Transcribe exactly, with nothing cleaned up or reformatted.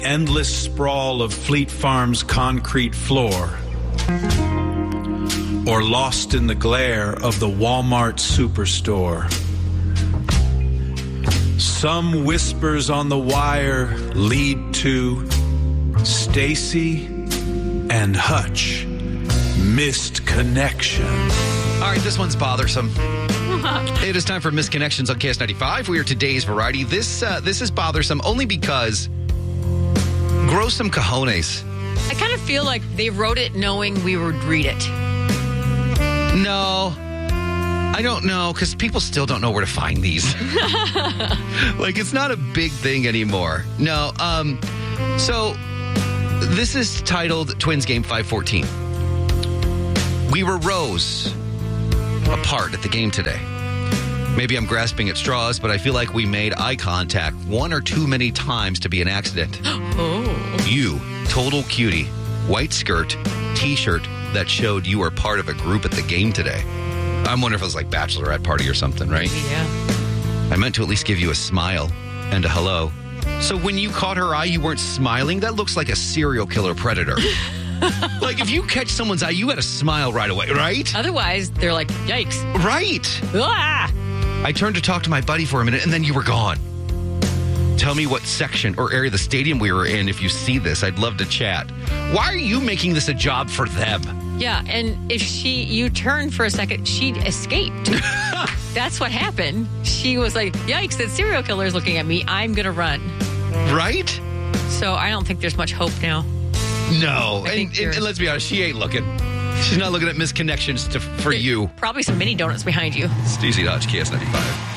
endless sprawl of Fleet Farm's concrete floor, or lost in the glare of the Walmart superstore. Some whispers on the wire lead to Stacy and Hutch, missed connection. All right, this one's bothersome. It is time for Misconnections on K S ninety-five. We are today's variety. This uh, this is bothersome only because grow some cojones. I kind of feel like they wrote it knowing we would read it. No, I don't know, because people still don't know where to find these. Like, it's not a big thing anymore. No, um, so this is titled Twins Game five fourteen. We were rows apart at the game today. Maybe I'm grasping at straws, but I feel like we made eye contact one or too many times to be an accident. Oh. You, total cutie, white skirt, t-shirt that showed you were part of a group at the game today. I'm wondering if it was like bachelorette party or something, right? Yeah. I meant to at least give you a smile and a hello. So when you caught her eye, you weren't smiling? That looks like a serial killer predator. Like, if you catch someone's eye, you got to smile right away, right? Otherwise, they're like, yikes. Right. Ah! I turned to talk to my buddy for a minute, and then you were gone. Tell me what section or area of the stadium we were in if you see this. I'd love to chat. Why are you making this a job for them? Yeah, and if she, you turned for a second, she escaped. That's what happened. She was like, yikes, that serial killer is looking at me. I'm going to run. Right? So I don't think there's much hope now. No. I And, and, and let's be honest, she ain't looking. She's not looking at misconnections to, for you. Probably some mini donuts behind you. Stacey Dodge, K S ninety-five.